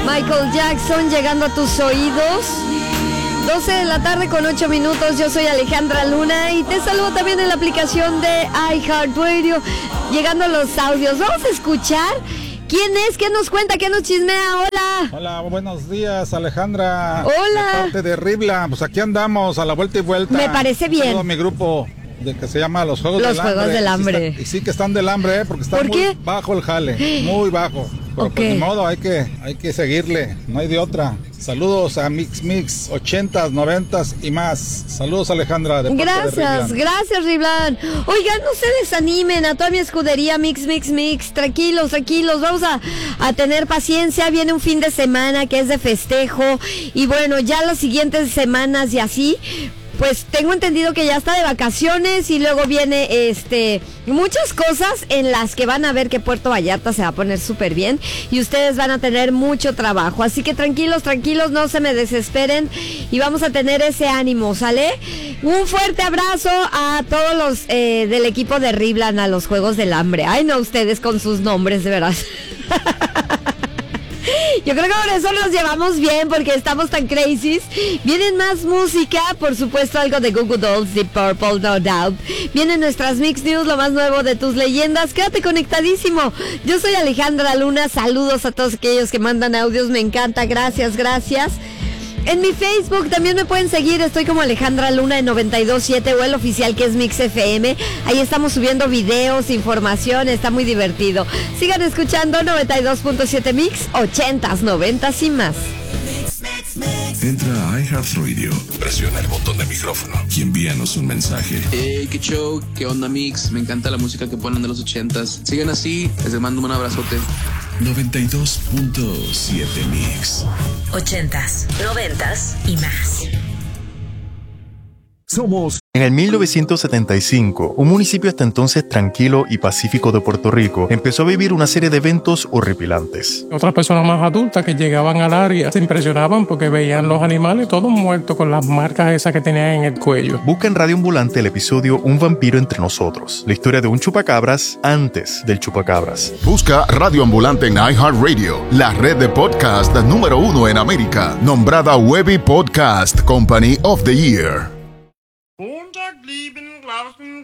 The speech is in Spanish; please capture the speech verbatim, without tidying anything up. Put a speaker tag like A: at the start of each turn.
A: Michael Jackson llegando a tus oídos. doce de la tarde con ocho minutos. Yo soy Alejandra Luna y te saludo también en la aplicación de iHeartRadio. Llegando los audios. Vamos a escuchar. ¿Quién es? ¿Qué nos cuenta? ¿Qué nos chismea? Hola.
B: Hola, buenos días, Alejandra.
A: Hola.
B: De parte de Ribla, pues aquí andamos a la vuelta y vuelta.
A: Me parece bien.
B: Todo mi grupo de que se llama Los Juegos
A: Los
B: del
A: Juegos
B: Hambre.
A: del Hambre.
B: Y sí, está, y sí que están del hambre, ¿eh? Porque está
A: ¿Por
B: muy
A: qué?
B: bajo el jale, muy bajo. Pero
A: Ok.
B: pues ni modo, hay que, hay que seguirle, no hay de otra. Saludos a Mix Mix, ochentas, noventas y más. Saludos, Alejandra. De parte
A: Gracias,
B: de Riblan.
A: gracias, Riblan. Oigan, no se desanimen a toda mi escudería Mix, Mix, Mix. Tranquilos, tranquilos. Vamos a, a tener paciencia. Viene un fin de semana que es de festejo. Y bueno, ya las siguientes semanas y así, pues tengo entendido que ya está de vacaciones y luego viene este muchas cosas en las que van a ver que Puerto Vallarta se va a poner súper bien y ustedes van a tener mucho trabajo. Así que tranquilos, tranquilos, no se me desesperen y vamos a tener ese ánimo, ¿sale? Un fuerte abrazo a todos los eh, del equipo de Riblan, a los Juegos del Hambre. Ay, no, ustedes con sus nombres, de verdad. Yo creo que por eso nos llevamos bien, porque estamos tan crazies. Vienen más música, por supuesto algo de Goo Goo Dolls, Deep Purple, no doubt. Vienen nuestras Mix News, lo más nuevo de tus leyendas. Quédate conectadísimo. Yo soy Alejandra Luna, saludos a todos aquellos que mandan audios, me encanta, gracias, gracias. En mi Facebook también me pueden seguir, estoy como Alejandra Luna en noventa y dos punto siete o el oficial que es Mix F M. Ahí estamos subiendo videos, información, está muy divertido. Sigan escuchando noventa y dos punto siete Mix, ochentas, noventas y más.
C: Entra a iHeartRadio, presiona el botón de micrófono y envíanos un mensaje.
D: Hey, qué show, qué onda Mix, me encanta la música que ponen de los ochentas. Sigan así, les mando un abrazote.
C: noventa y dos punto siete Mix.
E: Ochentas, noventas y más.
C: Somos...
F: En el mil novecientos setenta y cinco, un municipio hasta entonces tranquilo y pacífico de Puerto Rico empezó a vivir una serie de eventos horripilantes.
G: Otras personas más adultas que llegaban al área se impresionaban porque veían los animales todos muertos con las marcas esas que tenían en el cuello.
F: Busca en Radio Ambulante el episodio Un vampiro entre nosotros, la historia de un chupacabras antes del chupacabras.
H: Busca Radio Ambulante en iHeartRadio, la red de podcast número uno en América, nombrada Webby Podcast Company of the Year.
I: Montag lieben Glauben